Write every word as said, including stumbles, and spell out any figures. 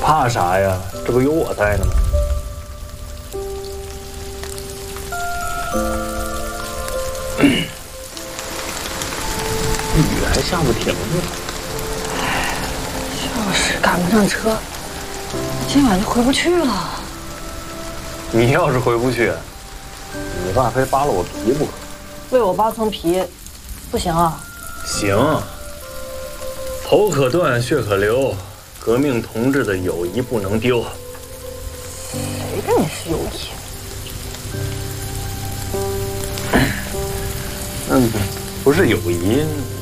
怕啥呀？这不有我在呢吗？雨还下不停呢。 就是赶不上车，今晚就回不去了。 你要是回不去，你爸非扒了我皮不可。 为我扒层皮，不行啊？ 行，头可断，血可流，革命同志的友谊不能丢。 谁跟你是友谊？ 嗯，不是友谊。